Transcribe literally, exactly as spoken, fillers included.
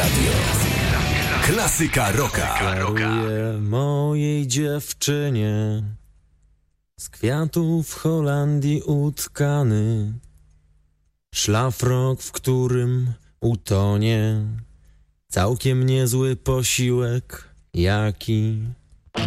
Radio. Klasyka rocka. Daruję mojej dziewczynie z kwiatów Holandii utkany szlafrok, w którym utonie całkiem niezły posiłek, jaki